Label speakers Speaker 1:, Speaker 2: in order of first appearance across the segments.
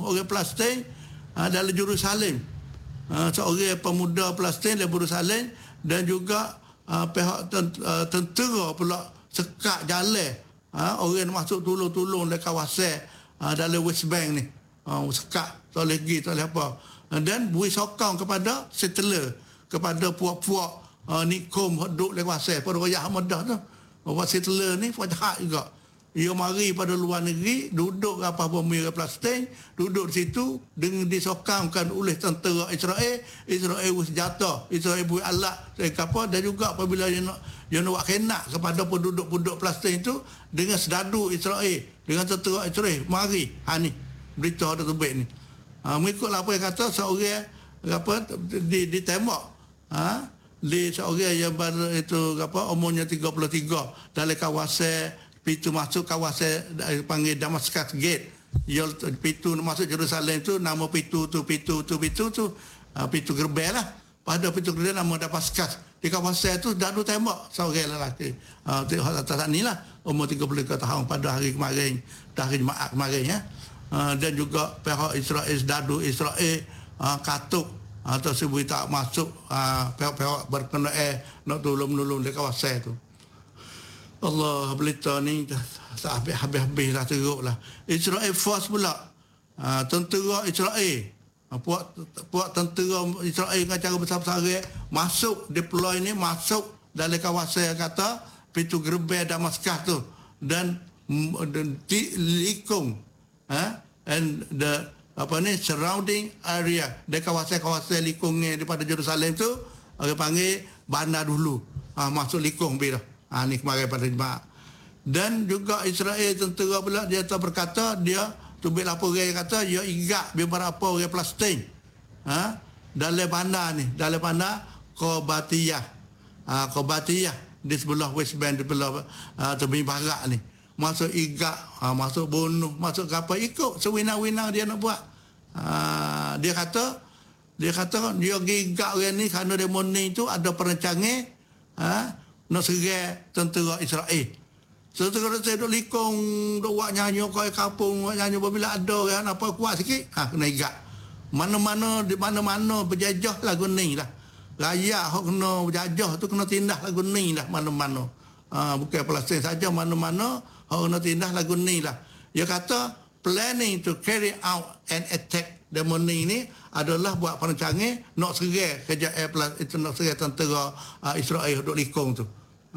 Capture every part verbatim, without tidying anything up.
Speaker 1: orang Palestin uh, dalam Jerusalem. Uh, seorang pemuda Palestin dari Jerusalem dan juga uh, pihak tentera pula sekat jalan uh, orang masuk tolong-tolong dari kawasan uh, dalam West Bank ni. Uh, sekat tak boleh pergi, tak boleh apa. Uh, dan beri sokong kepada settler, kepada puak-puak uh, nikom duduk di kawasan pada raya Hamadah tu. Orang settler ni puak jahat juga. Ia mari pada luar negeri, duduk apa bumi Palestin, duduk di situ dengan disokongkan oleh tentera Israel. Israel bersenjata, Israel beri alat, apa, dan juga apabila dia nak dia nak kena kepada penduduk-penduduk Palestin itu dengan sedadu Israel, dengan tentera Israel, mari ha ni berita ada terbit ni. Ha, mengikutlah apa yang kata seorang apa di ditembak ha di seorang yang baru itu apa umurnya tiga puluh tiga dalam kawasan pintu masuk kawasan panggil Damascus Gate. Yang pintu masuk Jerusalem tu nama pintu tu pintu tu pintu tu uh, pintu gerbang lah. Pada pintu gerbang nama Damascus. Di kawasan tu dah ada tembak seorang lelaki. Ah uh, atas ni lah umur tiga puluh tiga tahun pada hari kemarin, hari Jumaat kemarin ya. Uh, dan juga pihak Israel dadu Israel uh, katuk atau uh, sebut tak masuk uh, pihak-pihak berkenaan nak tolong-menolong di kawasan tu. Allah berita ni tak habis-habis lah teruk lah. Israel Force pula. Ha, tentera Israel. Ha, puak, puak tentera Israel dengan cara besar-besar masuk deploy ni masuk dalam kawasan kata pintu gerbang Damascus tu. Dan, dan likung. Ha, and the apa ni surrounding area. Di kawasan-kawasan likungnya daripada Jerusalem tu. Orang panggil bandar dulu. Ha, masuk likung bila. Ha, ni kemarin pada Jumaat. Dan juga Israel tentera pula dia tak berkata dia tubik laporan yang kata dia ingat beberapa orang Palestin ha, dalam bandar ni, dalam bandar Qabatiyah. Ha, Qabatiyah di sebelah West Bank, di sebelah uh, tepi barat ni. Masuk igat, ha, masuk bunuh, masuk apa ikut sewina-wina dia nak buat. Ha, dia kata dia kata dia gigat orang ni kerana demo ni tu ada perancangan ha, nak serang tentera Israel. Tentera Israel duk likung, duk buat nyanyi kau kampung, buat nyanyi bila ada orang apa kuat sikit, ha kena igat. Mana-mana di mana-mana berjajah lagu ni lah. Rakyat hok kena berjajah tu kena tindah lagu ni lah mana-mana. Ha, bukan Palestin saja, mana-mana hok kena tindah lagu ni lah. Dia kata planning to carry out an attack demo ni adalah buat perancangan nak serang kerja air itu nak serang tentera uh, Israel duk likung tu.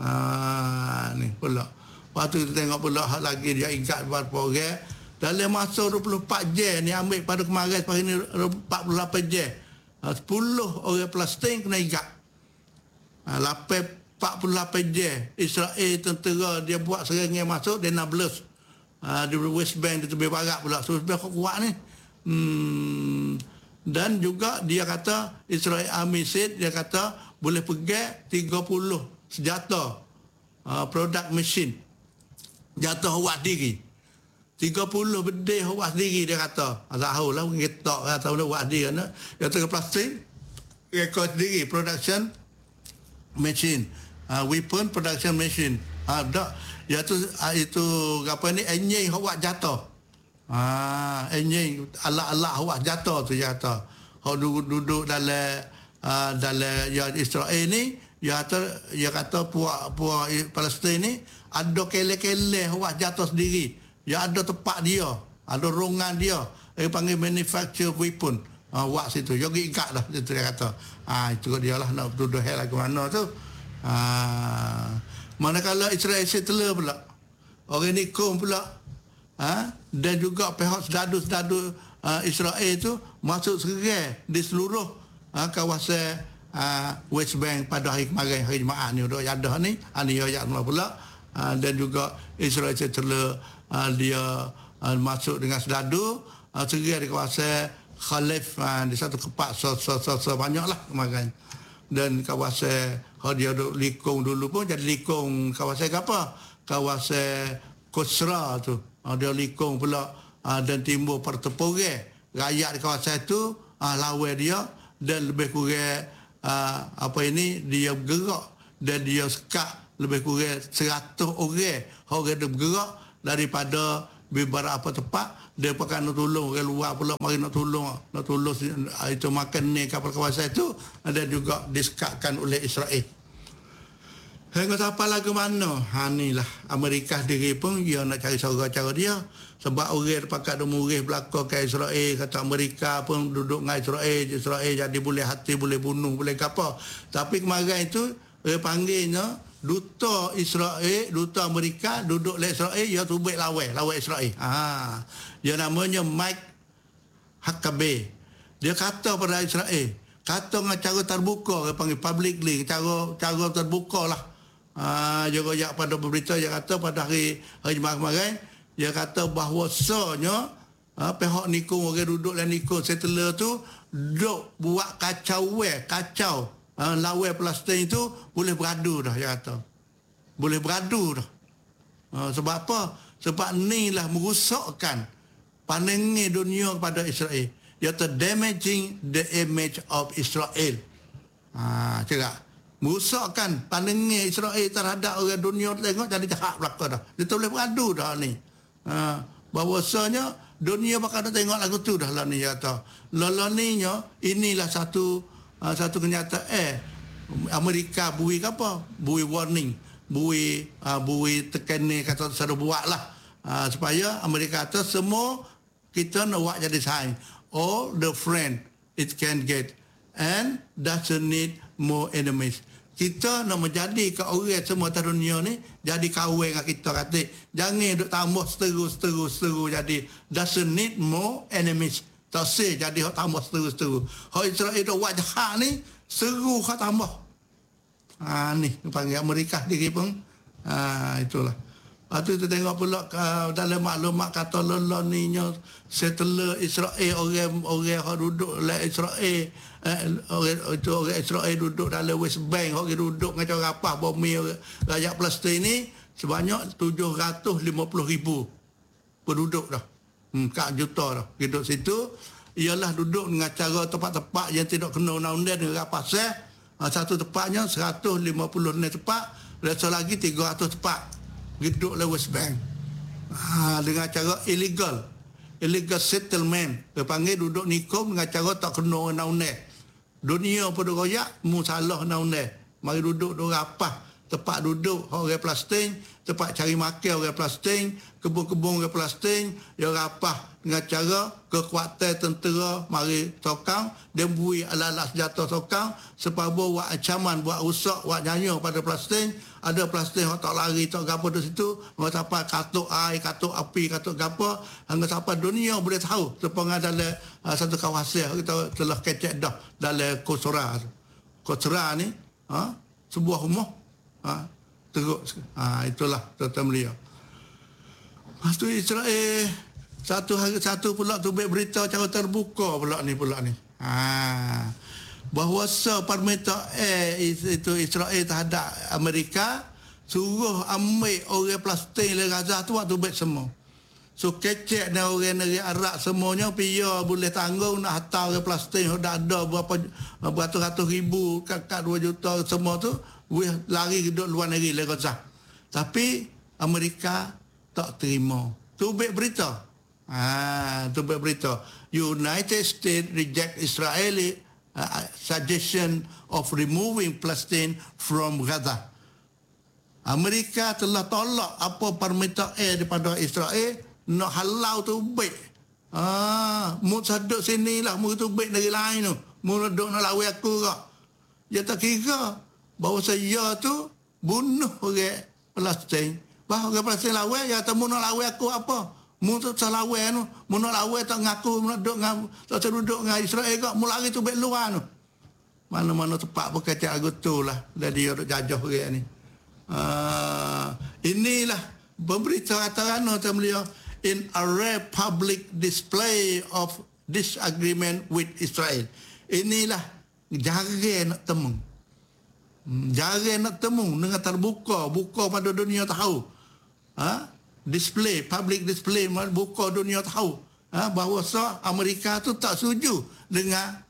Speaker 1: Ah ni pula. Lepas tu kita tengok pula lagi dia ingat beberapa orang dalam masa dua puluh empat jam ni ambil pada kemarin hari ni empat puluh lapan jam. Uh, sepuluh orang Palestin kena ingat. Uh, lapan empat puluh lapan jam Israel tentera dia buat serangan masuk di Nablus. Uh, di West Bank di tepi barat pula. So lebih kuat ni. Hmm, dan juga dia kata Israel Army said dia kata boleh pegang tiga puluh senjata uh, product machine senjata awak diri tiga puluh bedih awak sendiri dia kata tahu lah kita kata awak diri kan dia kata plastik rekod sendiri production machine uh, weapon production machine uh, dak iaitu uh, itu apa ni enjin awak jatuh. Ah, ini alat-alat awak jatuh tu jatuh. Hak duduk dalam uh, dalam ya Israel ni, ya kata ya kata puak-puak Palestin ni ada kele-kele awak jatuh sendiri. Ya ada tempat dia, ada ruangan dia. Dia panggil manufacture weapon. Ah, awak situ. Ya gigat dah itu dia kata. Ah, itu dia lah nak duduk hal ke mana tu. Ah, manakala Israel settler pula. Orang nikung pula. Ha? Dan juga pihak sedadu-sedadu uh, Israel itu masuk serang di seluruh uh, kawasan uh, West Bank pada hari kemarin, hari Jumaat ni udah ada ni, ani ayat pula uh, dan juga Israel setelah uh, dia uh, masuk dengan sedadu uh, serang di kawasan Khalif uh, di satu kepak so, so, so, so banyaklah kemarin. Dan kawasan kalau dia duduk likung dulu pun jadi likung kawasan apa? Kawasan Kusra tu. Uh, dia likung pula uh, dan timbul pertempuran rakyat di kawasan itu uh, lawan dia dan lebih kurang uh, apa ini dia bergerak dan dia sekat lebih kurang seratus orang orang dia bergerak daripada beberapa tempat dia pakai nak tolong orang luar pula mari nak tolong nak tolong itu makan ni kapal kawasan itu ada juga disekatkan oleh Israel. Hingga sampai lagu mana? Ha ni lah Amerika sendiri pun dia nak cari cara-cara dia. Sebab orang pakat dia murih belakang ke Israel, kata Amerika pun duduk dengan Israel, Israel jadi boleh hati, boleh bunuh, boleh apa. Tapi kemarin itu dia panggilnya duta Israel, duta Amerika duduk di Israel, dia tubik lawan, lawan Israel. Ha. Dia namanya Mike Huckabee. Dia kata pada Israel, kata dengan cara terbuka, dia panggil publicly, cara cara terbuka lah. Ah, dia royak pada berita, dia kata pada hari hari Jumaat kemarin, dia kata bahawasanya ah, pihak Nikon, orang duduk dalam Nikon settler tu duk buat kacau weh, kacau ah, lawan Palestin itu boleh beradu dah, dia kata. Boleh beradu dah. Ah, sebab apa? Sebab ni lah merosakkan pandangan dunia kepada Israel. Dia kata damaging the image of Israel. Ah, cakap merosakkan pandangan Israel terhadap orang dunia tengok jadi jahat belaka dah. Dia tak boleh beradu dah ni. Ha, bahawasanya dunia bakal nak tengok lagu tu dah lah ni kata. Lalaninya inilah satu uh, satu kenyataan eh Amerika bui apa? Bui warning, bui uh, bui tekanan kata suruh buat lah. Uh, supaya Amerika kata semua kita nak buat jadi saing. All the friend it can get and doesn't need more enemies. Kita nak menjadi ke orang semua atas dunia ni jadi kawan dengan kita kata. Jangan duk tambah seteru-seteru seteru jadi doesn't need more enemies. Tak sih jadi hak tambah seteru-seteru. Hak Israel duk buat jahat ni seru hak tambah. Ha ni panggil Amerika diri pun. Ha itulah. Lepas tu kita tengok pula uh, dalam maklumat kata lelah ni setelah Israel orang orang yang duduk dalam Israel eh, orang itu orang Israel duduk dalam West Bank, orang duduk dengan cara apa bumi rakyat Palestin ni sebanyak tujuh ratus lima puluh ribu penduduk dah. Hmm, kat juta dah. Hidup situ ialah duduk dengan cara tempat-tempat yang tidak kena undang-undang dengan pasal. Satu tempatnya seratus lima puluh ni tempat, rasa lagi tiga ratus tempat. Hidup dalam West Bank. Ha, dengan cara illegal. Illegal settlement. Dia panggil duduk nikom dengan cara tak kena undang-undang. Dunia pun royak, mu salah undang-undang. Mari duduk duduk apa? Tempat duduk orang Palestin, tempat cari makan orang Palestin, kebun-kebun orang Palestin, dia rapah dengan cara kekuatan tentera mari sokang, dia bui alat-alat senjata sokang, supaya buat ancaman, buat rusak, buat nyanyi pada Palestin. Ada Palestin yang tak lari, tak gapo di situ, hingga sampai katuk air, katuk api, katuk gapo, hingga sampai dunia boleh tahu supaya dalam uh, satu kawasan kita telah kecek dah dalam Kosora. Kosora ni, ha, sebuah rumah. Ha, teruk. Ha, itulah tuan-tuan beliau. Lepas tu Israel satu hari satu pula tu berita cara terbuka pula ni pula ni. Ha, bahawa permita eh itu Israel terhadap Amerika suruh ambil orang Palestin dari Gaza tu waktu baik semua. So kecek dan orang negeri Arab semuanya pia boleh tanggung nak hantar orang Palestin dah ada berapa beratus-ratus ribu kakak dua juta semua tu weh lari hidup luar negeri le Gaza. Tapi Amerika tak terima. Tu baik berita. Ah, tu baik berita. United States reject Israeli uh, suggestion of removing Palestine from Gaza. Amerika telah tolak apa permintaan daripada Israel nak halau tu baik. Ah, mu saduk sini lah, mu tu baik dari lain tu. Mu duduk nak lawan aku kak. Dia tak kira bahawa saya tu bunuh orang Palestin. Bahawa orang Palestin lawan, ya tak mu nak lawan aku apa? Mu tu salah lawan tu. Mu nak lawan tak ngaku, mu nak duduk dengan, tak duduk dengan Israel kak. Mu lari tu baik luar tu. Mana-mana tempat pun kata aku tu lah. Dan dia duduk jajah orang ni. Uh, inilah berita atarana tu beliau. In a rare public display of disagreement with Israel. Inilah jarang nak temu. Jarang nak temu dengan terbuka, buka pada dunia tahu. Ha? Display, public display, buka dunia tahu. Ha? Bahawa Amerika tu tak setuju dengan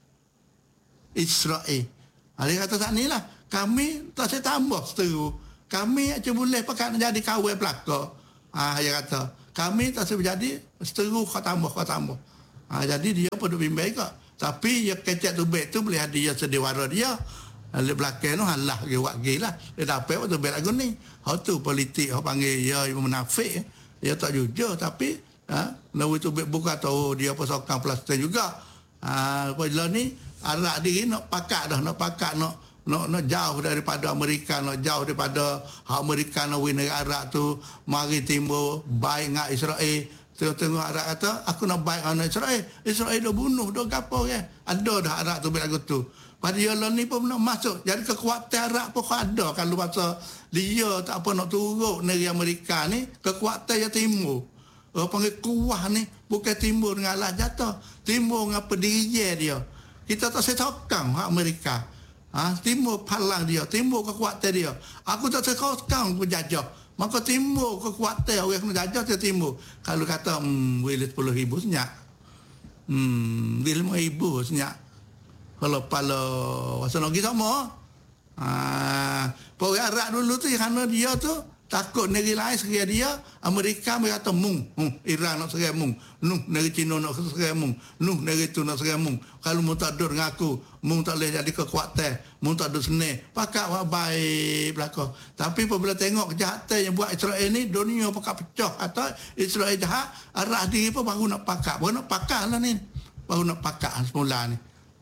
Speaker 1: Israel. Dia kata tak ni lah. Kami tak saya tambah seteru. Kami aja boleh pakai jadi kawan pelaka. Ah, dia kata kami tak jadi seteru kau tambah kau tambah. Ha, jadi dia pun duk bimbang kok. Tapi ya kecek tubek tu boleh dia sediwara dia. Di belakang tu halah dia buat gay lah. Dia dapat waktu tubek lagu ni. Hak tu politik hak panggil ya munafik. Dia tak jujur tapi ha, lalu tubek buka tahu dia pesokang Palestin juga. Ha, bila ni Arab diri nak pakat dah, nak pakat nak nak nak jauh daripada Amerika, nak jauh daripada hak Amerika nak negara Arab tu, mari timbul baik dengan Israel. Tengok-tengok Arab kata, aku nak baik dengan Israel. Israel dah bunuh, dah gapo ya. Ada dah Arab tu lagu tu. Pada dia ni pun nak masuk. Jadi kekuatan Arab pun ada. Kalau masa dia tak apa nak turut negeri Amerika ni, kekuatan yang timbul. Orang panggil kuah ni, bukan timbul dengan alat jatuh. Timbul dengan pendirian dia. Kita tak setokang hak Amerika. Ha, timbul palang dia, timbul kekuatan dia. Aku tak setokang penjajah. Maka timbul kekuatan orang kena jajah dia timbul. Kalau kata hmm, boleh sepuluh ribu senyap. Hmm, boleh lima ribu senyap. Kalau pala wasa nak pergi sama. Ha, orang Arab dulu tu kerana dia tu takut negeri lain seria dia, Amerika mereka kata mung, hmm, Iran nak seria mung, nuh negeri Cina nak seria mung, nuh negeri tu nak seria mung. Kalau mu tak dur dengan aku, mu tak boleh jadi kekuatan, mu tak dur seni. Pakat wak baik belaka. Tapi apabila tengok kejahatan yang buat Israel ni, dunia pakat pecah atau Israel jahat, Arab diri pun baru nak pakat, baru nak pakat lah ni. Baru nak pakat semula ni.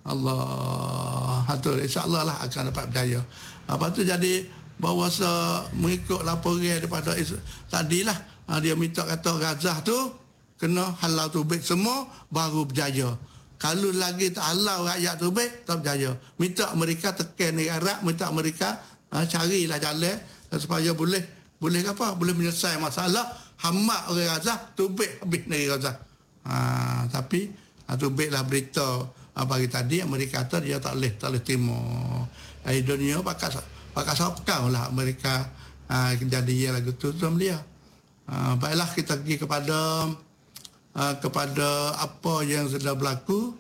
Speaker 1: Allah, hatul insya-Allah lah akan dapat berjaya. Apa tu jadi bahawa mengikut laporan daripada tadilah dia minta kata Gaza tu kena halal tubik semua baru berjaya. Kalau lagi tak halal rakyat tubik tak berjaya. Minta mereka tekan negara Arab, minta mereka ha, carilah jalan supaya boleh boleh apa? Boleh menyelesaikan masalah hamak orang Gaza tubik habis negeri Gaza. Ha, tapi ha, tubiklah berita ha, pagi tadi Amerika kata dia tak boleh tak boleh timur. Ai dunia pakat pakat sokau lah mereka uh, jadi lagu tu tu dia. Uh, baiklah kita pergi kepada uh, kepada apa yang sudah berlaku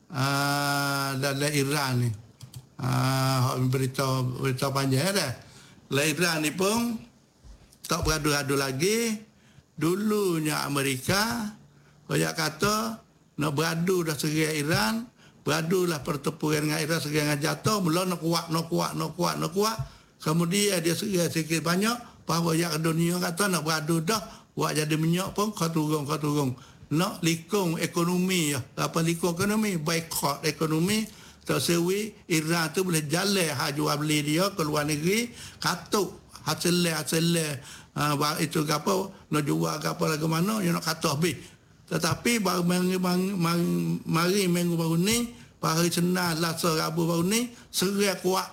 Speaker 1: uh, dalam Iran ni. Uh, berita berita panjang dah. Dalam Iran ni pun tak beradu-adu lagi. Dulunya Amerika koyak kata nak beradu dah seria Iran. Beradulah pertempuran dengan Iran seria dengan jatuh. Mula nak kuat, nak kuat, nak kuat, nak kuat. Kemudian dia seria sikit banyak. Bahawa yang dunia kata nak beradu dah. Buat jadi minyak pun kau turun, kau turun. Nak likung ekonomi. Apa likung ekonomi? Boycott ekonomi. Tak sewi Iran tu boleh jalan hak jual beli dia ke luar negeri. Katuk hasil-hasil uh, itu apa. Nak jual ke apa lagi mana. Dia nak katuk habis. Tetapi baru mari, mari, mari minggu baru ni, hari Senin, Selasa, Rabu baru ni, seria kuat.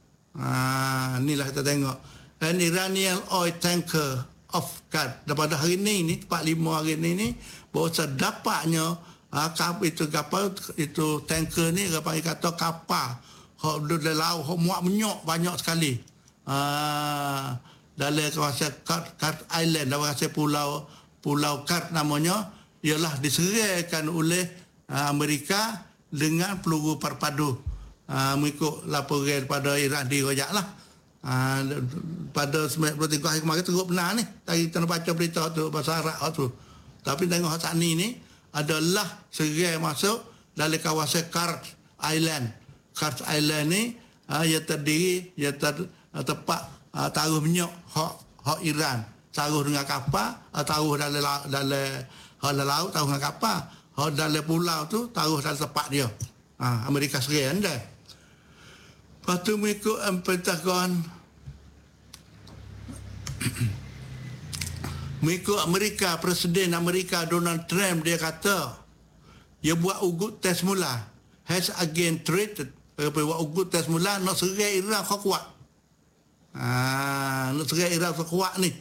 Speaker 1: Ha, inilah kita tengok. An Iranian oil tanker off guard. Daripada hari ni, ni empat puluh lima hari ni, ni bahawa sedapatnya ha, kapal itu kapal itu tanker ni, apa yang kata kapal. Hak di laut, hak muat menyok banyak sekali. Ha, dalam kawasan Kart, Kart Island, dalam kawasan pulau, pulau Kart namanya, ialah diserahkan oleh uh, Amerika dengan peluru perpadu. Uh, mengikut laporan daripada Iran di Rojak lah. Uh, pada sembilan puluh tiga hari kemarin teruk benar ni. Tadi kita baca berita tu bahasa Arab tu. Tapi tengok saat ni ni adalah serah masuk dalam kawasan Kart Island. Kart Island ni uh, ia terdiri, ia ter, uh, tepat uh, taruh minyak hak hak Iran. Taruh dengan kapal, uh, taruh dalam dalam hak laut taruh dengan kapal. Hak dalam pulau tu taruh dalam tempat dia. Ha, Amerika Serikat anda. Lepas tu mengikut Pentagon mengikut Amerika, Presiden Amerika Donald Trump dia kata dia buat ugut tes mula. Has again treated. Dia buat ugut tes mula nak serai Iran kau kuat. Ha, nak serai Iran kau kuat ni.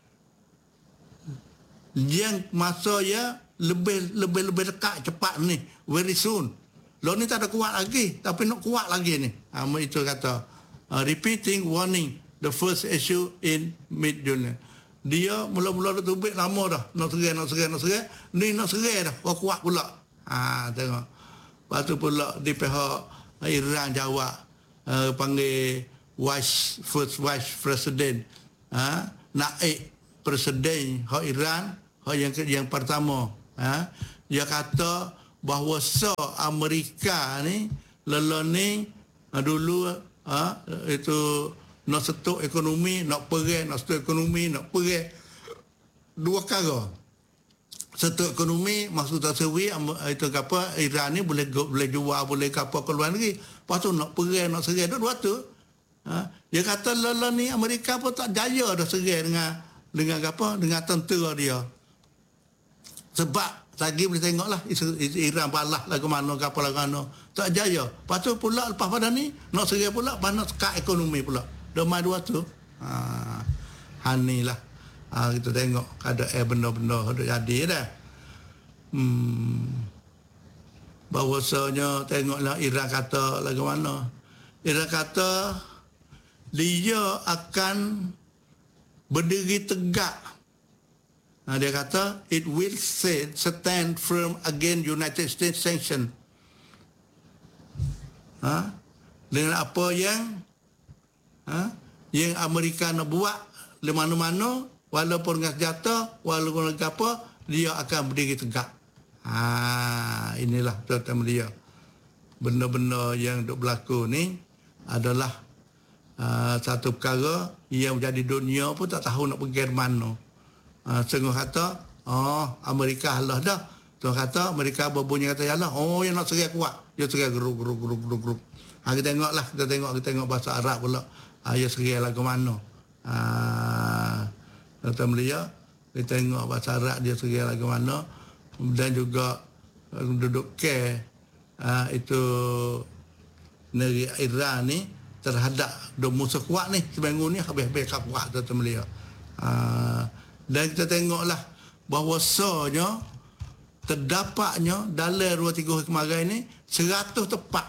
Speaker 1: Yang masa ya lebih lebih lebih dekat cepat ni, very soon. Lo ni tak ada kuat lagi, tapi nak kuat lagi ni. Ha, itu kata uh, repeating warning the first issue in mid June. Dia mula-mula dah tubik lama dah, nak serai nak serai nak serai, ni nak serai dah, kau kuat pula. Ha, tengok. Lepas tu pula di pihak Iran jawab uh, panggil vice first vice president, ha, naik presiden hak Iran hak yang yang pertama, ha? Dia kata bahawa so Amerika ni lelo ni dulu ha, itu nak setuk ekonomi, nak perang, nak setuk ekonomi, nak perang dua kali. Setuk ekonomi maksud tersebut itu apa Iran ni boleh boleh jual, boleh apa ke luar negeri. Lepas tu nak perang, nak serang dua tu. Ha? Dia kata lelo ni Amerika pun tak jaya dah serang dengan dengan apa dengan tentera dia. Sebab lagi boleh tengoklah Iran balas lah ke mana, ke apa lah ke mana. Tak jaya. Lepas tu pula lepas pada ni, nak serang pula, lepas nak sekat ekonomi pula. Demai dua tu. Ha, hani lah. Ha, kita tengok ada eh benda-benda ada jadi dah. Hmm. Bahawasanya tengoklah Iran kata lah ke mana. Iran kata dia akan berdiri tegak. Nah, dia kata it will say, stand firm against United States sanction. Ha? Dengan apa yang ha? yang Amerika nak buat di mana-mana, walaupun dengan senjata, walaupun dengan apa, dia akan berdiri tegak. Ha, inilah tuan-tuan dia. Benda-benda yang duk berlaku ni adalah uh, satu perkara yang menjadi dunia pun tak tahu nak pergi ke mana. Uh, Sengguh kata, oh Amerika halah dah. Tuan kata Amerika berbunyi kata yalah, oh yang nak serai kuat. Dia serai geruk geruk geruk geruk geruk. Ha, kita tengoklah, kita tengok kita tengok bahasa Arab pula. Ha, dia serai lah ke mana. Ha, tuan belia, kita tengok bahasa Arab dia serai lah ke mana. Dan juga uh, duduk ke uh, itu negeri Iran ni terhadap dua musuh kuat ni seminggu ni habis-habis kuat tuan belia. Uh, dan kita tengoklah bahawasanya terdapatnya dalam dua tiga hari kemarin ni seratus tepat.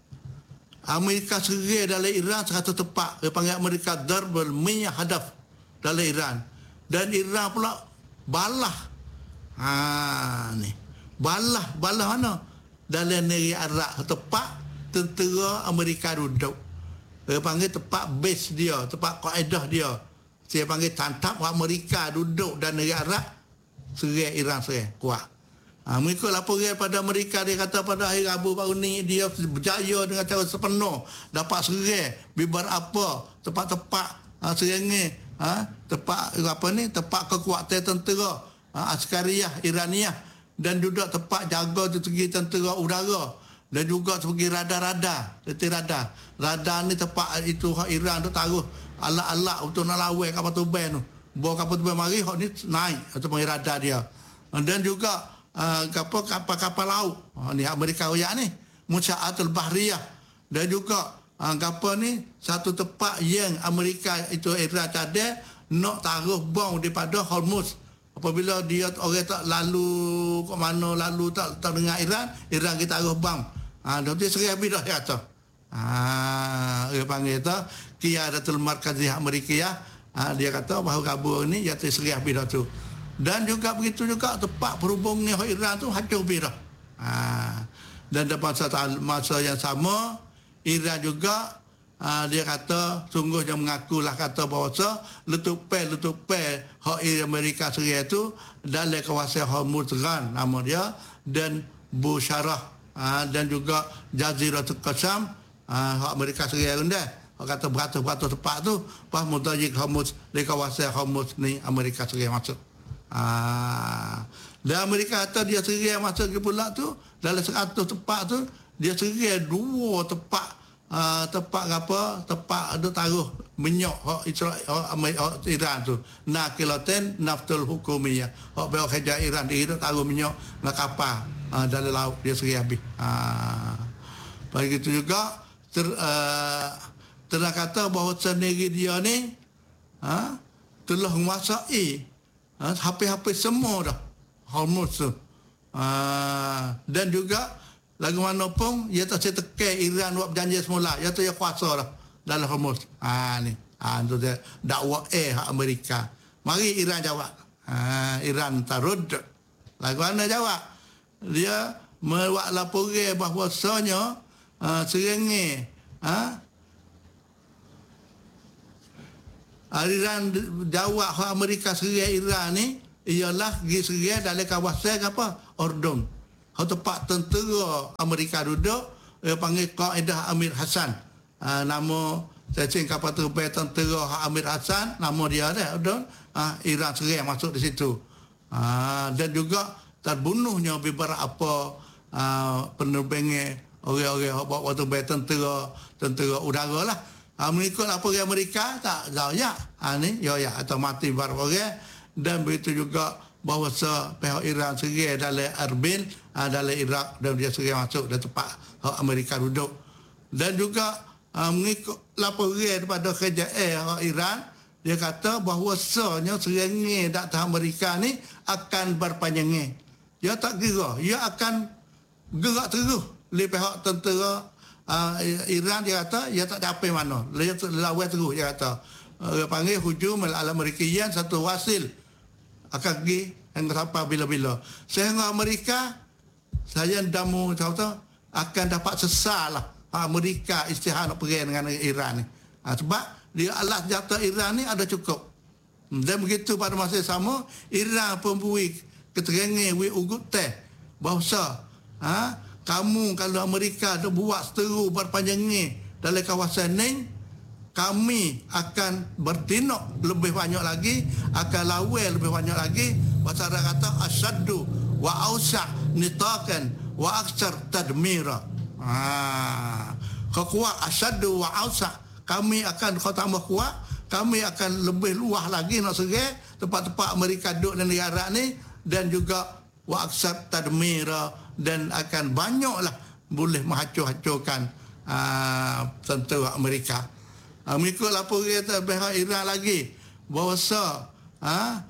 Speaker 1: Amerika serai dalam Iran seratus tepat. Dia panggil Amerika Darbal Miyah Hadaf dalam Iran. Dan Iran pula balah. Ha ni. Balah, balah mana? Dalam negeri Arab tepat tentera Amerika duduk. Dia panggil tempat base dia, tempat kaedah dia. Saya panggil tantap Amerika duduk dan negara Arab serai Iran serai kuat. Ha, mengikut laporan pada Amerika, dia kata pada hari Rabu baru ni dia berjaya dengan cara sepenuh dapat serai bibar apa tempat-tempat ha, serangan ha, tempat apa ni tempat kekuatan tentera ha, askariyah Iraniah dan juga tempat jaga di segi tentera udara dan juga segi radar-radar, detik radar. Radar ni tempat itu Iran tu taruh alat-alat untuk nak lawan kapal turbin tu. Bawa kapal turbin mari hok ni naik atau panggil radar dia. Dan juga uh, kapal kapal laut. Uh, ni Amerika royak ni, Musya'atul Bahriyah. Dan juga uh, kapal ni satu tempat yang Amerika itu Iran cadar nak taruh bom daripada Hormuz. Apabila dia orang tak lalu ke mana lalu tak tak dengar Iran, Iran kita taruh bom. Ah, ha, dia serai habis dah dia kata. Ah, dia panggil tu Qiyadatul Markaziyah Amerika ya. Ha, dia kata bahawa Rabu ni jatuh serai habis dah tu. Dan juga begitu juga tempat perhubungan Iran tu hancur habis dah. Ha, dan dalam masa, masa yang sama Iran juga ha, dia kata sungguhnya mengakulah kata bahawa letupai-letupai hak Amerika serai tu dalam kawasan Hormuz nama dia dan Busharah ha, dan juga Jaziratul Qassam ha, hak Amerika serai rendah. Hak kata beratus-beratus tempat tu pas Mutajik Hormuz di kawasan Hormuz ni Amerika serai masuk. Ha, dan Amerika kata dia serai masuk ke pula tu dalam seratus tempat tu dia serai dua tempat Uh, tempat apa tempat ada taruh minyak hak Israel hak Iran tu nakilaten naftul hukumiyah hak bawa kerja Iran dia taruh minyak nak kapal uh, dalam laut dia serai habis. Ha, begitu juga ter, uh, telah kata bahawa sendiri dia ni ha, telah menguasai ha, habis-habis semua dah Hormuz tu. Ha, dan juga lagu mana pun ia tak setekan Iran buat berjanji semula ia tu ia kuasa dah dalam Hormuz. Ha ni ha tu dia dakwah eh Amerika. Mari Iran jawab. Ha Iran tarud. Lagu mana jawab? Dia membuat laporan bahawasanya uh, serengi ha Iran jawab Amerika serai Iran ni ialah pergi serai dalam kawasan apa? Ordon. Hau tempat tentera Amerika duduk, dia panggil Kaedah Amir Hassan. Ha, nama stesen kapal terbang tentera Amir Hassan, nama dia dah Ordon. Ha, Iran serai masuk di situ. Ha, dan juga terbunuhnya beberapa uh, penerbangan orang-orang bawa terbang tentera tentera udara lah. Ha, mengikut apa orang Amerika tak layak. Ha, ni ya ya atau mati beberapa orang. Dan begitu juga bahawa pihak Iran serai dalam Erbil, ha, dalam Iraq, dan dia serai masuk dari tempat Amerika duduk. Dan juga ha, mengikut laporan daripada K J A Iran, dia kata bahawa sebenarnya serangan datang Amerika ni akan berpanjangan. Dia tak kira, dia akan gerak terus oleh pihak tentera uh, Iran. Dia kata dia tak capai mana, dia lawan terus. Dia kata uh, dia panggil hujum al-Amerikiyan satu wasil akan pergi yang sampai bila-bila sehingga Amerika saya damu tahu akan dapat sesalah Amerika istihad nak pergi dengan Iran ni. Ha, sebab dia alat senjata Iran ni ada cukup. Dan begitu pada masa yang sama Iran pun beri keterangan we ugut teh bahawa ha, kamu kalau Amerika ada buat seteru berpanjangan dalam kawasan ni, kami akan bertindak lebih banyak lagi, akan lawan lebih banyak lagi. Bahasa Arab kata asyaddu wa ausa' nitaqan wa aktsar tadmira. Ha, kuat asyaddu wa ausa', kami akan kau tambah kuat, kami akan lebih luas lagi nak serai tempat-tempat Amerika duduk dan negara ni, dan juga wa aktsar tadmira, dan akan banyaklah boleh menghancur-hancurkan uh, tentera Amerika. Ha, mengikut laporan pihak Iran lagi bahawa ha,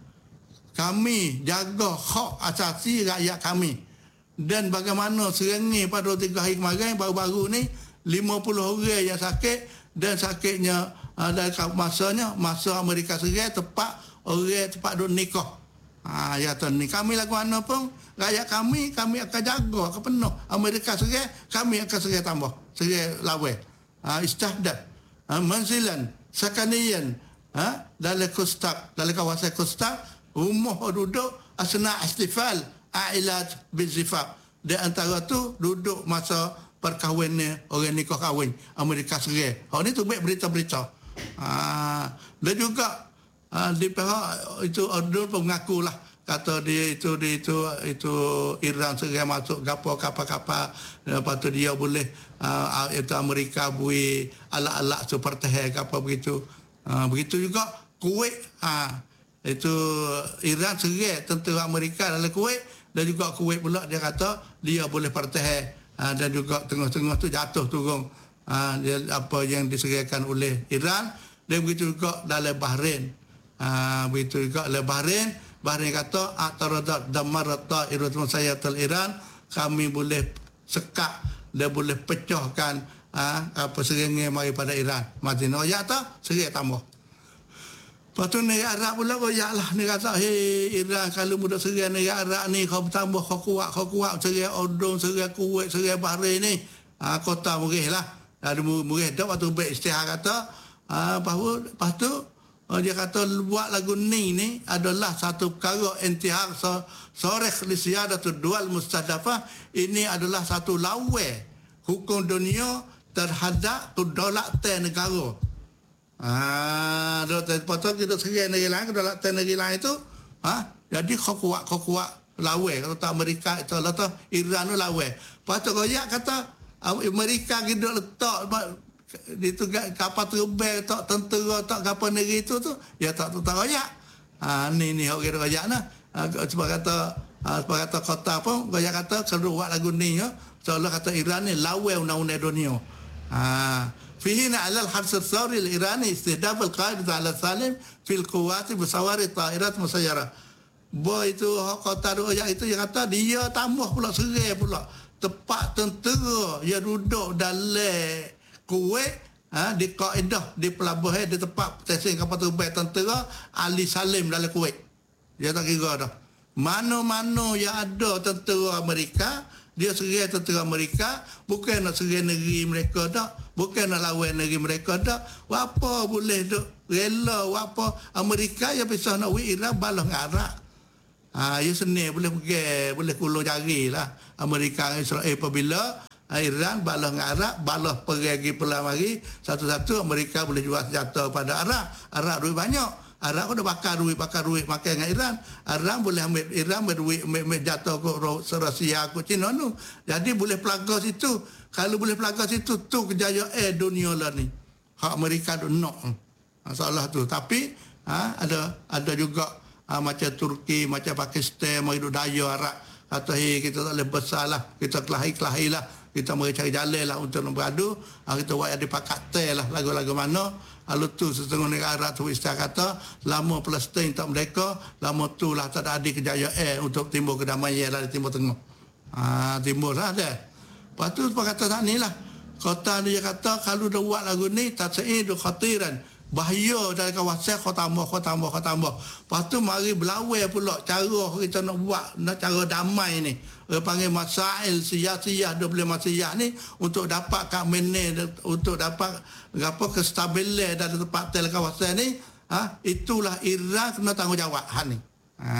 Speaker 1: kami jaga hak asasi rakyat kami. Dan bagaimana serangan pada tiga hari kemarin baru-baru ni lima puluh orang yang sakit, dan sakitnya ha, dari masanya masa Amerika serai tepat orang tepat duk nikah. Ha, ya tu ni kami lagu mana pun rakyat kami kami akan jaga ke penuh. Amerika serai kami akan serai tambah, serai lawan. Ha, istihdat Ha, manzilan sakanian ha, dalam kostak, dalam kawasan kostak, rumah duduk asna istifal ailat bizifab. Di antara tu duduk masa perkahwinan orang nikah kahwin Amerika serai. Hak ni tu baik berita-berita. Ha, dan juga ha, di pihak itu Ordon pun mengakulah kata dia itu dia itu itu Iran serai masuk kapal kapal-kapal, lepas tu dia boleh uh, itu Amerika bui alat-alat seperti kapal begitu. Uh, begitu juga Kuwait, uh, itu Iran serai tentera Amerika dalam Kuwait, dan juga Kuwait pula dia kata dia boleh pertahan, uh, dan juga tengah-tengah tu jatuh turun uh, dia, apa yang diseraikan oleh Iran. Dan begitu juga dalam Bahrain, uh, begitu juga dalam Bahrain. Bahrain kata ataradat damarata iratun sayatul Iran, kami boleh sekak dan boleh pecahkan ha, apa serangan mari pada Iran. Mati no ya ta serai tambah. Lepas tu negara Arab pula royak lah, ni kata hei Iran kalau mudah serai negara Arab ni kau tambah kau kuat kau kuat serai Ordon, serai Kuwait, serai Bahrain ni ha, kota murih lah. Ada murih dak waktu baik istihad kata ha, bahawa lepas tu Oh, dia kata buat lagu ni ni adalah satu perkara intihar so, sorek li siyadatul dual mustadafah. Ini adalah satu lawan hukum dunia terhadap kedaulatan negara. Ah, lepas tu kita serai negeri lain, kedaulatan negeri lain itu, ha? Jadi kau kuat kau kuat lawan. Kalau tak Amerika itu letak Iran tu lawan. Lepas tu koyak kata Amerika kita letak di tu kapal terbang tak tentera tak kapal negeri itu tu ya tak tu tak royak. Ha, ni ni orang kira royak nah. Ha, sebab kata ha, sebab kata kota pun royak kata kalau buat lagu ni ya seolah kata Iran ni lawan undang-undang dunia. Ha, fihi ala al-habs al-thawri al-irani istihdaf al-qaid ala salim fil quwati bisawari ta'irat musayyara. Boy itu kota royak itu yang kata dia tambah pula serai pula tepat tentera yang duduk dalam Kuwait, ha, di kaedah di pelabuhan di tempat stesen kapal terbang tentera Ali Salim dalam Kuwait. Dia tak kira dah. Mana-mana yang ada tentera Amerika, dia serai tentera Amerika, bukan nak serai negeri mereka dah, bukan nak lawan negeri mereka dah. Apa boleh duk rela apa Amerika yang pisah nak wi Iran balah dengan Arab. Ah, ya seni boleh pergi, boleh kulur jari lah. Amerika dengan Israel apabila Iran balas dengan Arab, balas pergi pelan mari satu-satu, Amerika boleh jual senjata pada Arab. Arab duit banyak. Arab dah bakar duit, bakar duit makan dengan Iran. Arab boleh ambil Iran berduit, ambil, ambil jatuh ke Rusia, ke China tu. Jadi boleh pelaga situ. Kalau boleh pelaga situ, tu kejayaan eh, dunia lah ni. Hak Amerika tu nak. Masalah tu. Tapi ha, ada ada juga ha, macam Turki, macam Pakistan, mau hidup daya Arab. Kata, hey, kita tak boleh besar lah. Kita kelahi-kelahi lah. Kita mari cari jalan lah untuk nak beradu. Ha, kita buat ada pakat teh lah lagu-lagu mana. Lalu tu setengah negara Arab tu istilah kata, lama Palestin tak merdeka, lama tu lah tak ada kejayaan eh, untuk timbul kedamaian dari Timur Tengah. Ha, timbul lah dia. Lepas tu apa kata tak ni lah. Kota dia kata, kalau dah buat lagu ni, tak se'idu khatiran. Bahaya dari kawasan kau tambah, kau tambah, kau tambah. Lepas tu mari berlawan pula cara kita nak buat, nak cara damai ni. Dia panggil masail siyah-siyah, dua belas masiyah ni untuk dapat keamanan, untuk dapat apa kestabilan dalam tempat tel kawasan ni. Ha, itulah Iran kena tanggungjawab hal ni. Ha,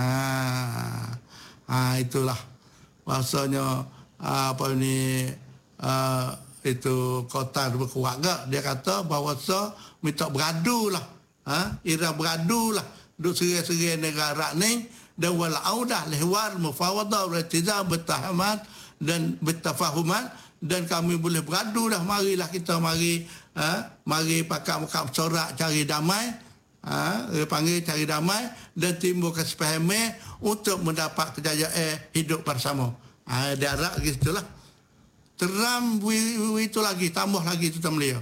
Speaker 1: ha itulah bahasanya apa ni uh, itu kota berkuat gak. Dia kata bahawa so minta beradu lah. Ha? Iran beradu lah. Duk serai-serai negara ni. Dan wal'audah lihwar mufawadah beritizah bertahamat dan bertafahumat. Dan kami boleh beradu dah. Marilah kita mari. Ha? Mari pakai muka sorak cari damai. Ha? Dia panggil cari damai. Dan timbul kesepahaman untuk mendapat kejayaan hidup bersama. Ha? Dia harap gitulah. Teram itu lagi, tambah lagi itu tamlia.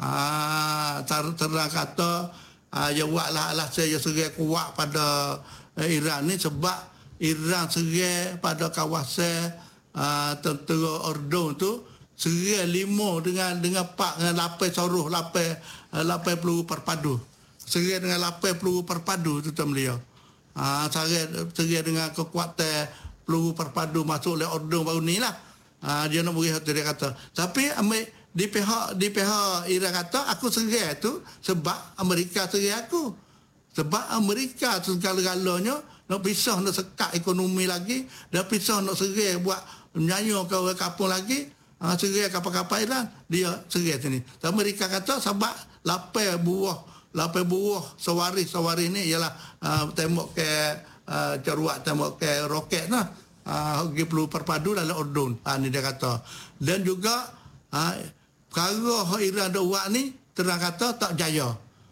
Speaker 1: Ah, terang kata, ah, ya buatlah alasan ya serai kuat pada eh, Iran ni sebab Iran serai pada kawasan ah, tentera Ordon tu serai lima dengan dengan pak dengan lapan soruh, lapan lapan peluru perpadu. Serai dengan lapan peluru perpadu itu tamlia. Ah, serai serai dengan kekuatan peluru perpadu masuk oleh Ordon baru ni lah. Ha, dia nak beri hati dia kata. Tapi ambil, di pihak di pihak Iran kata aku serai tu sebab Amerika serai aku. Sebab Amerika tu segala-galanya nak pisah nak sekat ekonomi lagi, dah pisah nak serai buat menyanyi ke orang kampung lagi. Ha, serai kapal-kapal Iran dia serai sini. Amerika kata sebab lapan buah lapan buah sewaris-sewaris ni ialah uh, tembok ke uh, caruak, tembok ke roket lah. Ah, uh, perlu perpadu dalam Ordon. Ah, ni dia kata. Dan juga ah, perkara Iran dah buat ni terang kata tak berjaya.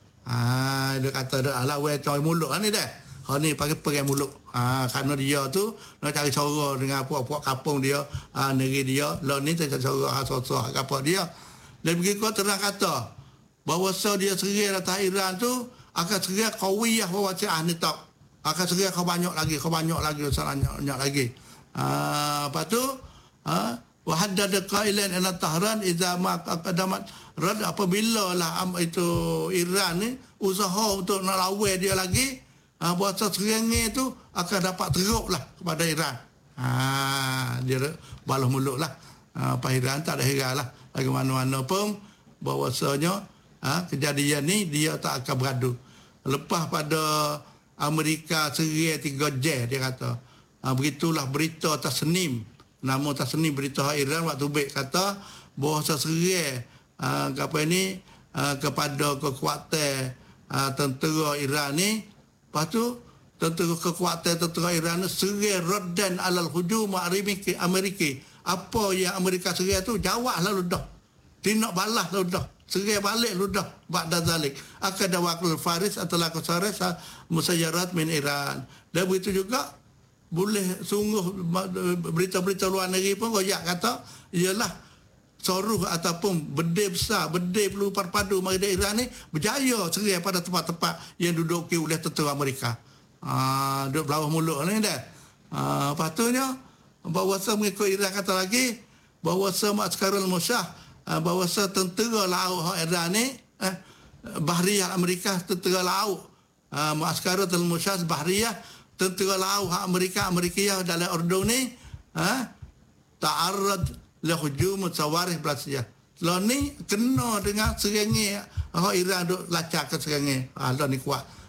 Speaker 1: Ah, dia kata dah ala we coy mulut ah, ni dah. Ha ni pakai pegang mulut. Ah, kerana dia tu nak cari cara dengan puak-puak kampung dia, ah, negeri dia. Lah ni tak cari cara hak-hak apa dia. Dan begitu terang kata bahawa so dia serai atas Iran tu akan serai qawiyah wa wasi'ah ni tak. Akan serai kau banyak lagi, kau banyak lagi, banyak banyak lagi. Ah, lepas tu ah, wa haddada qailan ila Tahran idza ma qadamat rad apabila lah itu Iran ni usaha untuk nak lawan dia lagi, ah, bahasa serangan tu akan dapat teruklah kepada Iran. Ah, dia balas mulut lah. Ah, apa Iran tak ada heran lah. Bagaimana-mana pun bahawasanya ah, kejadian ni dia tak akan beradu. Lepas pada Amerika serai tiga jam dia kata. Ha, begitulah berita tasnim. Nama tasnim berita Iran waktu baik kata bahawa serai ha, apa ini ha, kepada kekuatan ha, tentera Iran ni. Lepas tu tentera kekuatan tentera Iran ni serai raddan alal hujum Amerika. Amerika. Apa yang Amerika serai tu jawablah ludah. Tindak balas ludah. Serai balik ludah ba'da zalik. Akada waqul faris adalah kusaris musayyarat min Iran. Dan begitu juga boleh sungguh berita-berita luar negeri pun royak kata ialah soruh ataupun bedil besar, bedil peluru perpadu mari dari Iran ni berjaya serai pada tempat-tempat yang diduduki oleh tentera Amerika. Ah, duduk belawah mulut ni dah. Ah, patutnya bahawa mengikut Iran kata lagi bahawa Ma'askarul Musyah, bahawa tentera laut Iran ni eh, Bahriyah Amerika, tentera laut uh, Ma'askarul Musyah Bahriyah, tentera laut Amerika Amerika dalam Ordon ni eh, ta'arrad li hujum sawarih Belasiyah. Lalu ni kena dengan serangan Iran duk lacak ke serangan. Ah, lalu ni kuat.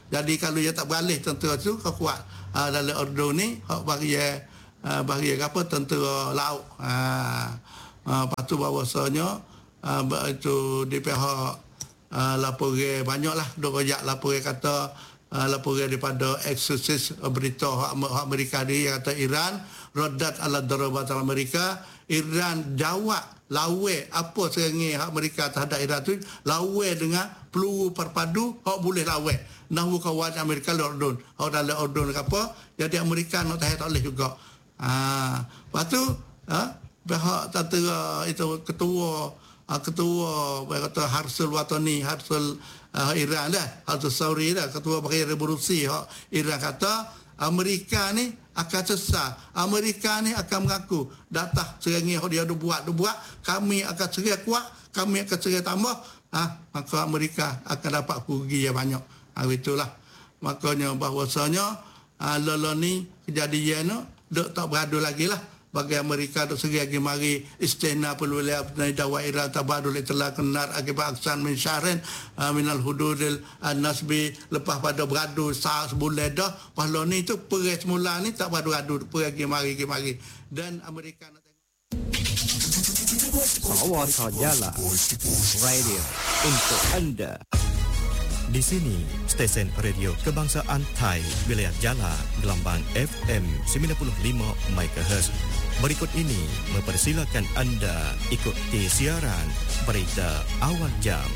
Speaker 1: Jadi kalau dia tak beralih tentera tu kau kuat uh, dalam Urdun ni hak bagi uh, bagi apa tentera laut. Ha uh, lepas tu bahawasanya uh, itu di pihak uh, laporan banyaklah dok rojak laporan kata uh, laporan daripada eksklusif berita hak, hak Amerika dia kata Iran radat ala darabat Amerika. Iran jawab lawan apa serangan hak Amerika terhadap Iran tu lawan dengan peluru perpadu hak boleh lawan nahu kawan Amerika Urdun hak dalam Urdun apa jadi Amerika nak tahan tak boleh juga. Ha lepas tu ha pihak tentera itu ketua uh, ketua kata Harsul Watani Harsul uh, Iran dah Harsul Sauri dah ketua bagi revolusi hak Iran kata Amerika ni akan sesat. Amerika ni akan mengaku datang serangan yang dia ada buat, dia buat, kami akan serang kuat, kami akan serang tambah, ha, maka Amerika akan dapat kerugi yang banyak. Ha, itulah. Makanya bahawasanya ha, lala ni kejadian tu dok tak beradu lagi lah. Bagi Amerika dok serang lagi mari istina perlulah dawai Iran tabadul telah kenar akibat aksan min syahrin uh, minal hududil an-nasbi lepas pada beradu sah sebulan dah pahala ni tu perang semula ni tak beradu perang lagi mari lagi mari dan Amerika nak tengok
Speaker 2: Sawasa Jala Radio untuk anda. Di sini stesen radio kebangsaan Thai wilayah Jala gelombang F M sembilan puluh lima megahertz. Berikut ini mempersilakan anda ikuti siaran berita awal jam.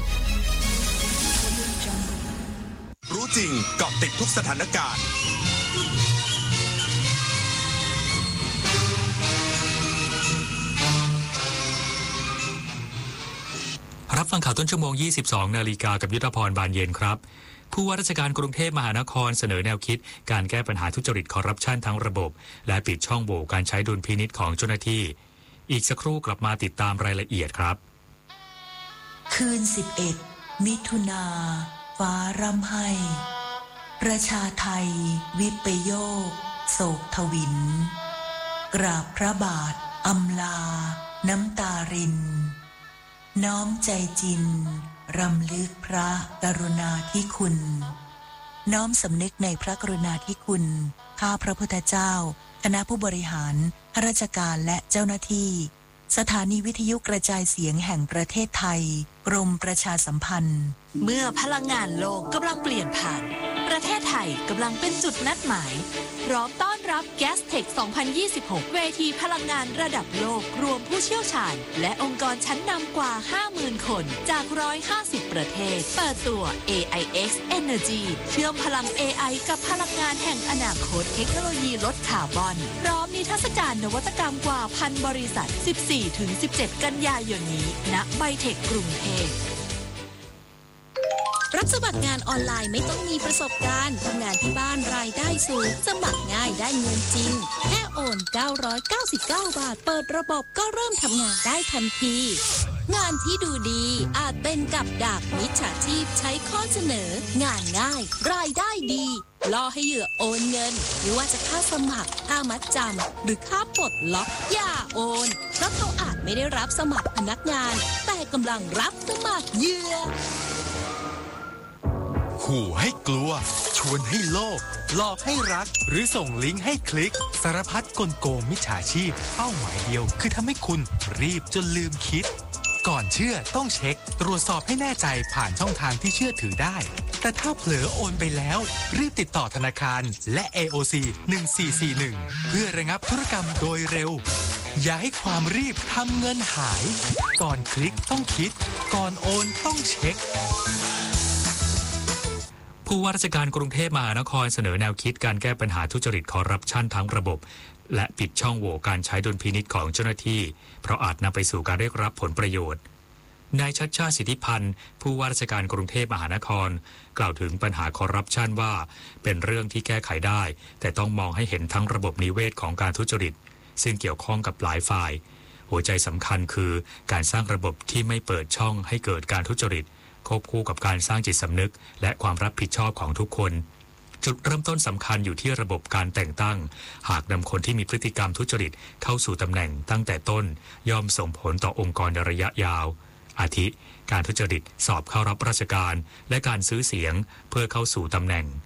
Speaker 3: รู้จริงเกาะติดทุกสถานการณ์
Speaker 4: รับฟังข่าวต้นชั่วโมง ยี่สิบสอง นาฬิกากับยุทธพรบานเย็นครับผู้ว่าราชการกรุงเทพมหานครเสนอแนวคิดการแก้ปัญหาทุจริตคอร์รัปชันทั้งระบบและปิดช่องโหว่การใช้ดุลพินิจของเจ้าหน้าที่อีกสักครู่กลับมาติดตามรายละเอียดครับ
Speaker 5: คืนสิบเอ็ดมิถุนาฟ้าร่ำไห้ประชาไทยวิปโยคโศกทวินกราบพระบาทอำลาน้ำตารินน้อมใจจินรำลึกพระกรุณาธิคุณน้อมสำนึกในพระกรุณาธิคุณข้าพระพุทธเจ้าคณะผู้บริหารข้าราชการและเจ้าหน้าที่สถานีวิทยุกระจายเสียงแห่งประเทศไทยกรมประชาสัมพันธ์เมื่อพลังงานโลกกำลังเปลี่ยนผ่านประเทศไทยกำลังเป็นจุดนัดหมายพร้อมต้อนรับ Gastech สองพันยี่สิบหก เวทีพลังงานระดับโลกรวมผู้เชี่ยวชาญและองค์กรชั้นนำกว่า ห้าหมื่น คนจากหนึ่งร้อยห้าสิบประเทศเปิดตัว เอ ไอ เอ็กซ์ Energy เชื่อมพลัง เอ ไอ กับพลังงานแห่งอนาคตเทคโนโลยีลดคาร์บอนพร้อมนิทรรศการนวัตกรรมกว่าพันบริษัท สิบสี่ถึงสิบเจ็ด กันยายนนี้ณไบเทคกรุงเทพรับสมัครงานออนไลน์ไม่ต้องมีประสบการณ์ทำงานที่บ้านรายได้สูงสมัครง่ายได้เงินจริงแค่โอนเก้าร้อยเก้าสิบเก้าบาทเปิดระบบก็เริ่มทำงานได้ทันทีงานที่ดูดีอาจเป็นกับดักมิจฉาชีพใช้ข้อเสนองานง่ายรายได้ดีล่อให้เหยื่อโอนเงินไม่ว่าจะค่าสมัครค่ามัดจำหรือค่าปลดล็อกอย่าโอนเพราะเขาอาจไม่ได้รับสมัครพนักงานแต่กำลังรับสมัครเหยื่อ
Speaker 3: ขู่ให้กลัวชวนให้โลภหลอกให้รักหรือส่งลิงก์ให้คลิกสารพัดกลโกงมิจฉาชีพเป้าหมายเดียวคือทำให้คุณรีบจนลืมคิดก่อนเชื่อต้องเช็คตรวจสอบให้แน่ใจผ่านช่องทางที่เชื่อถือได้แต่ถ้าเผลอโอนไปแล้วรีบติดต่อธนาคารและ เอ โอ ซี หนึ่งสี่สี่หนึ่งเพื่อระงับธุรกรรมโดยเร็วอย่าให้ความรีบทำเงินหายก่อนคลิกต้องคิดก่อนโอนต้องเช็ค
Speaker 4: ผู้ว่าราชการกรุงเทพมหานครเสนอแนวคิดการแก้ปัญหาทุจริตคอร์รัปชันทั้งระบบและปิดช่องโหว่การใช้ดุลพินิจของเจ้าหน้าที่เพราะอาจนำไปสู่การเรียกรับผลประโยชน์นายชัชชาติสิทธิพันธ์ผู้ว่าราชการกรุงเทพมหานครกล่าวถึงปัญหาคอร์รัปชันว่าเป็นเรื่องที่แก้ไขได้แต่ต้องมองให้เห็นทั้งระบบนิเวศของการทุจริตซึ่งเกี่ยวข้องกับหลายฝ่ายหัวใจสำคัญคือการสร้างระบบที่ไม่เปิดช่องให้เกิดการทุจริตควบคู่กับการสร้างจิตสำนึกและความรับผิดชอบของทุกคนจุดเริ่มต้นสำคัญอยู่ที่ระบบการแต่งตั้งหากนำคนที่มีพฤติกรรมทุจริตเข้าสู่ตำแหน่งตั้งแต่ต้นย่อมส่งผลต่อองค์กรในระยะยาวอาทิการทุจริตสอบเข้ารับราชการและการซื้อเสียงเพื่อเข้าสู่ตำแหน่ง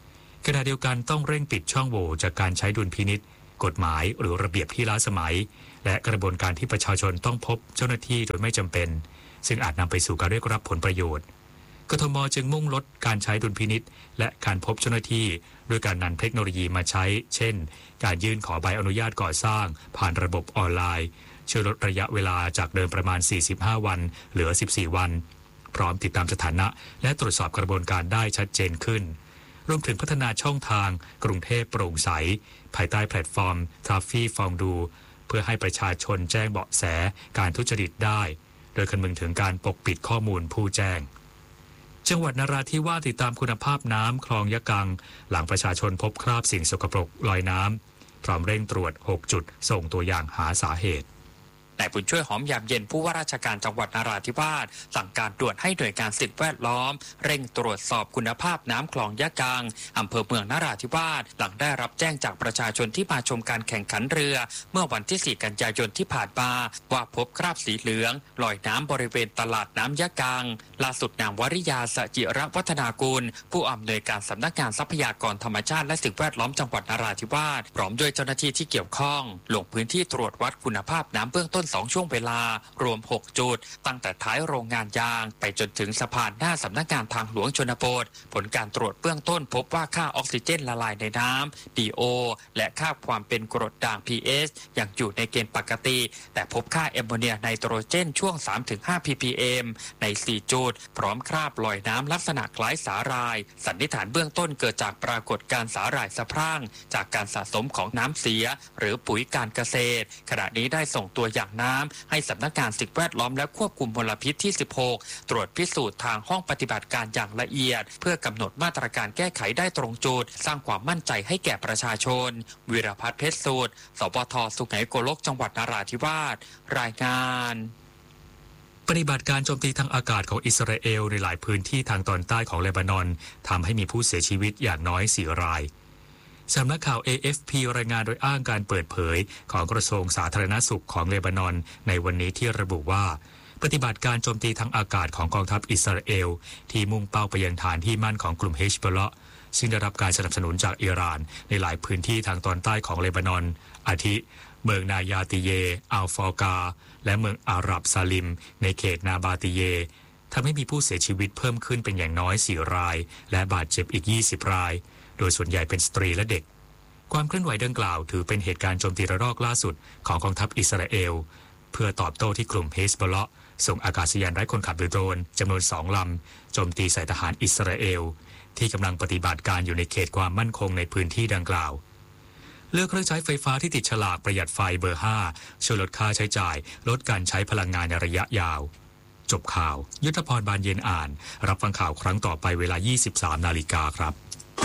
Speaker 4: ขณะเดียวกันต้องเร่งปิดช่องโหว่จากการใช้ดุลพินิจกฎหมายหรือระเบียบที่ล้าสมัยและกระบวนการที่ประชาชนต้องพบเจ้าหน้าที่โดยไม่จำเป็นซึ่งอาจนำไปสู่การเรียกรับผลประโยชน์กทม.จึงมุ่งลดการใช้ดุลพินิจและการพบเจ้าหน้าที่ด้วยการนำเทคโนโลยีมาใช้เช่นการยื่นขอใบอนุญาตก่อสร้างผ่านระบบออนไลน์ช่วยลดระยะเวลาจากเดิมประมาณสี่สิบห้าวันเหลือสิบสี่วันพร้อมติดตามสถานะและตรวจสอบกระบวนการได้ชัดเจนขึ้นรวมถึงพัฒนาช่องทางกรุงเทพโปร่งใสภายใต้แพลตฟอร์มทราฟฟี่ฟองดูเพื่อให้ประชาชนแจ้งเบาะแสการทุจริตได้โดยคำนึงถึงการปกปิดข้อมูลผู้แจ้งจังหวัดนราธิวาสติดตามคุณภาพน้ำคลองยะกังหลังประชาชนพบคราบสิ่งสกปรกลอยน้ำพร้อมเร่งตรวจหกจุดส่งตัวอย่างหาสาเหตุ
Speaker 6: นายบุญช่วยหอมยามเย็นผู้ว่าราชการจังหวัดนราธิวาสสั่งการด่วนให้หน่วยงานสิ่งแวดล้อมเร่งตรวจสอบคุณภาพน้ำคลองยะกังอำเภอเมืองนราธิวาสหลังได้รับแจ้งจากประชาชนที่มาชมการแข่งขันเรือเมื่อวันที่สี่กันยายนที่ผ่านมาว่าพบคราบสีเหลืองลอยน้ำบริเวณตลาดน้ำยะกังล่าสุดนางวริยาสจิรวัฒนากุลผู้อำนวยการสำนักงานทรัพยากรธรรมชาติและสิ่งแวดล้อมจังหวัดนราธิวาสพร้อมด้วยเจ้าหน้าที่ที่เกี่ยวข้องลงพื้นที่ตรวจวัดคุณภาพน้ำเบื้องต้นสองช่วงเวลารวมหกจุดตั้งแต่ท้ายโรงงานยางไปจนถึงสะพานหน้าสำนักงานทางหลวงชนบทผลการตรวจเบื้องต้นพบว่าค่าออกซิเจนละลายในน้ำ ดี โอ และค่าความเป็นกรดด่าง พี เอช ยังอยู่ในเกณฑ์ปกติแต่พบค่าแอมโมเนียไนโตรเจนช่วง สามถึงห้า พี พี เอ็ม ในสี่จุดพร้อมคราบลอยน้ำลักษณะคล้ายสาหร่ายสันนิษฐานเบื้องต้นเกิดจากปรากฏการสาหร่ายสะพร่างจากการสะสมของน้ำเสียหรือปุ๋ยการเกษตรขณะนี้ได้ส่งตัวอย่างน้ำให้สำนักงานสิ่งแวดล้อมและควบคุมมลพิษที่สิบหกตรวจพิสูจน์ทางห้องปฏิบัติการอย่างละเอียดเพื่อกำหนดมาตรการแก้ไขได้ตรงจุดสร้างความมั่นใจให้แก่ประชาชนวิรพัฒน์เพชรสูตรสปท.สุไหงโกลกจังหวัดนราธิวาสรายงาน
Speaker 4: ปฏิบัติการโจมตีทางอากาศของอิสราเอลในหลายพื้นที่ทางตอนใต้ของเลบานอนทำให้มีผู้เสียชีวิตอย่างน้อยสี่รายสำนักข่าว เอ เอฟ พี รายงานโดยอ้างการเปิดเผยของกระทรวงสาธารณสุขของเลบานอนในวันนี้ที่ระบุว่าปฏิบัติการโจมตีทางอากาศของกองทัพอิสราเอลที่มุ่งเป้าไปยังฐานที่มั่นของกลุ่มเฮชบอลเลาะห์ซึ่งได้รับการสนับสนุนจากอิหร่านในหลายพื้นที่ทางตอนใต้ของเลบานอนอาทิเมืองนายาติเยอัลฟอร์กาและเมืองอาหรับซาลิมในเขตนาบาติเยทำให้มีผู้เสียชีวิตเพิ่มขึ้นเป็นอย่างน้อยสี่รายและบาดเจ็บอีกยี่สิบรายโดยส่วนใหญ่เป็นสตรีและเด็กความเคลื่อนไหวดังกล่าวถือเป็นเหตุการณ์โจมตีระลอกล่าสุดของกองทัพอิสราเอลเพื่อตอบโต้ที่กลุ่มเฮซบอลเลาะห์ส่งอากาศยานไร้คนขับหรือโดรนจำนวนสองลำโจมตีใส่ทหารอิสราเอลที่กำลังปฏิบัติการอยู่ในเขตความมั่นคงในพื้นที่ดังกล่าวเลือกเครื่องใช้ไฟฟ้าที่ติดฉลากประหยัดไฟเบอร์ห้าช่วยลดค่าใช้จ่ายลดการใช้พลังงานในระยะยาวจบข่าวยุทธพรบานเย็นอ่านรับฟังข่าวครั้งต่อไปเวลา ยี่สิบสามนาฬิกาครับ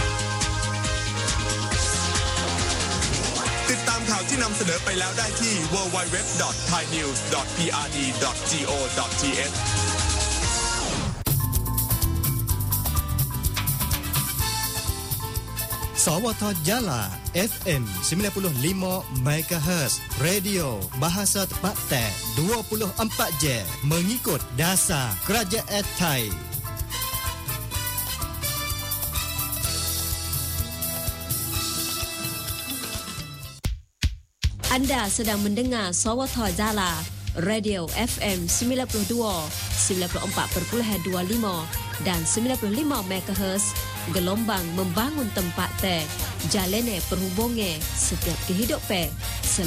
Speaker 7: ติดตามข่าวที่นำเสนอไปแล้วได้ที่ ดับเบิลยู ดับเบิลยู ดับเบิลยู ดอท ไทยนิวส์ ดอท พี อาร์ ดี ดอท จี โอ ดอท ที เอช
Speaker 2: สวท Jala เอฟ เอ็ม sembilan puluh lima megahertz Radio Bahasa Tempatan dua puluh empat jam mengikut dasar Kerajaan Thai.
Speaker 8: Anda sedang mendengar Sawatha Jala Radio F M sembilan puluh dua, sembilan puluh empat perpuluhan dua puluh lima dan sembilan puluh lima megahertz gelombang membangun tempat teh jalane perhubungan setiap kehidupan